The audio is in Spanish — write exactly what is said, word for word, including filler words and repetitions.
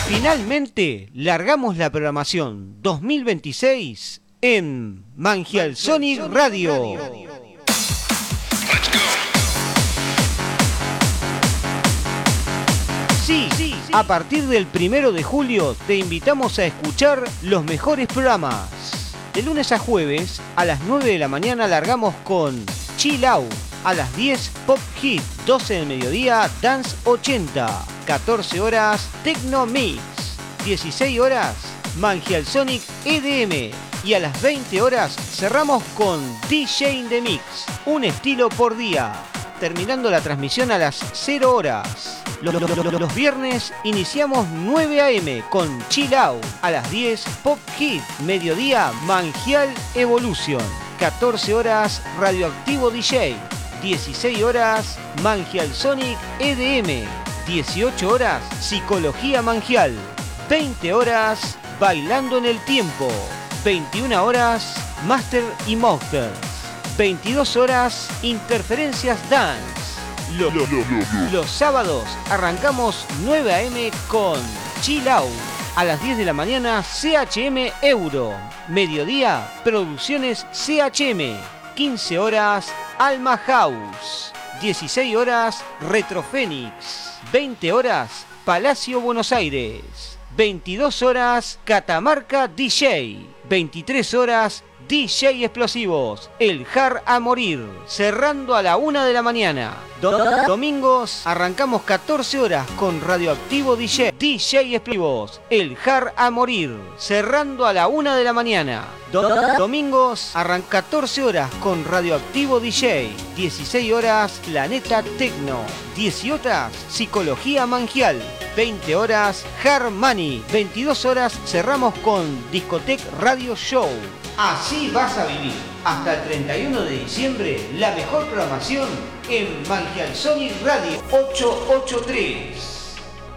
Finalmente, largamos la programación dos mil veintiséis en Mangial Sonic Radio. Sí, sí, a partir del primero de julio te invitamos a escuchar los mejores programas. De lunes a jueves, a las nueve de la mañana largamos con Chill Out. A las diez, Pop Hit. doce del mediodía, Dance ochenta. catorce horas, Tecno Mix. dieciséis horas, Mangial Sonic E D M. Y a las veinte horas cerramos con D J in the Mix. Un estilo por día. Terminando la transmisión a las cero horas. Los, los, los, los viernes iniciamos nueve a eme con Chill Out. A las diez, Pop Hit. Mediodía, Mangial Evolution. catorce horas, Radioactivo D J. dieciséis horas, Mangial Sonic E D M. dieciocho horas, Psicología Mangial. veinte horas, Bailando en el Tiempo. veintiuna horas, Master y Monsters. veintidós horas, Interferencias Dance. Los, los, los, los. los sábados arrancamos nueve a eme con Chill Out. A las diez de la mañana, C H M Euro. Mediodía, Producciones C H M. quince horas, Alma House. dieciséis horas, Retrofénix. veinte horas, Palacio Buenos Aires. veintidós horas, Catamarca D J. veintitrés horas, D J Explosivos, el Hard a Morir, cerrando a la una de la mañana. Do Domingos arrancamos catorce horas con Radioactivo D J, D J Explosivos, el Hard a Morir, cerrando a la una de la mañana. Do Domingos arranca catorce horas con Radioactivo D J, dieciséis horas Planeta Tecno, dieciocho horas Psicología Mangial, veinte horas Hard Money, veintidós horas cerramos con Discotec Radio Show. Así vas a vivir hasta el treinta y uno de diciembre la mejor programación en Mangial Sonic Radio ochocientos ochenta y tres.